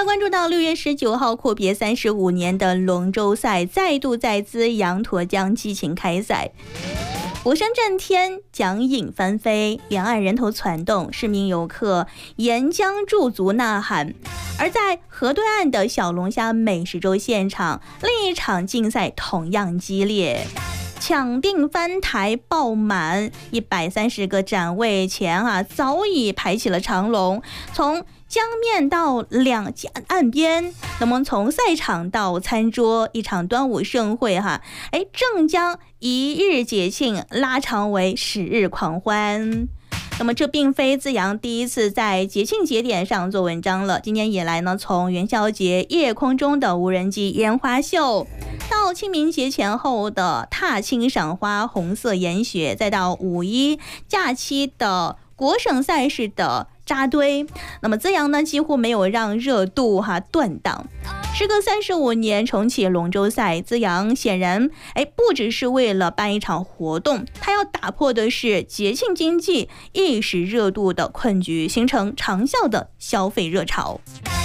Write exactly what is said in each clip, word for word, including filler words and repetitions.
关注到六月十九号阔别三十五年的龙舟赛再度在资阳沱江激情开赛，鼓声震天，桨影翻飞，两岸人头攒动，市民游客沿江驻足呐喊。而在河对岸的小龙虾美食周现场，另一场竞赛同样激烈，抢订翻台爆满，一百三十个展位前啊，早已排起了长龙，从江面到两岸边，那么从赛场到餐桌，一场端午盛会哈，哎，正将一日节庆拉长为十日狂欢。那么这并非资阳第一次在节庆节点上做文章了。今年以来呢，从元宵节夜空中的无人机烟花秀，到清明节前后的踏青赏花红色严雪，再到五一假期的国省赛事的扎堆，那么资阳呢几乎没有让热度哈断档。时隔三十五年重启龙舟赛，资阳显然哎不只是为了办一场活动，它要打破的是节庆经济一时热度的困局，形成长效的消费热潮。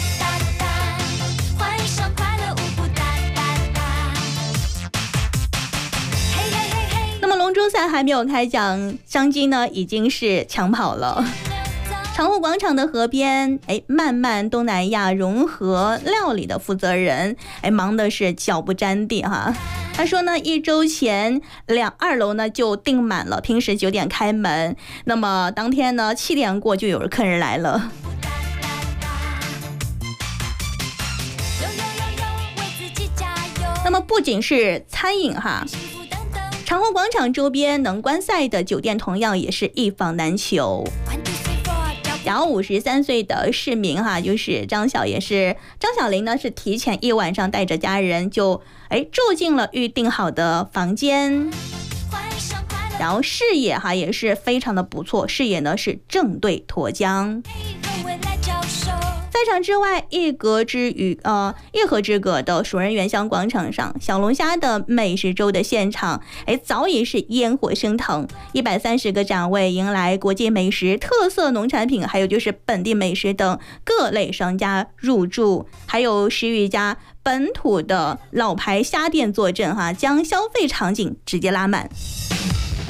那么龙舟赛还没有开讲，商机呢已经是抢跑了。长湖广场的河边，哎，慢慢东南亚融合料理的负责人，哎，忙的是脚不沾地哈。他说呢，一周前两二楼呢就订满了，平时九点开门，那么当天呢七点过就有客人来了。那么不仅是餐饮哈，长湖广场周边能观赛的酒店同样也是一房难求。然后五十三岁的市民哈，就是张小也是张小玲呢，是提前一晚上带着家人就哎住进了预定好的房间，然后视野哈也是非常的不错，视野呢是正对沱江。赛场之外，一隔之余呃一河之隔的蜀人原乡广场上，小龙虾的美食周的现场，哎，早已是烟火升腾，一百三十个展位迎来国际美食、特色农产品，还有就是本地美食等各类商家入驻，还有十余家本土的老牌虾店坐镇哈，将消费场景直接拉满。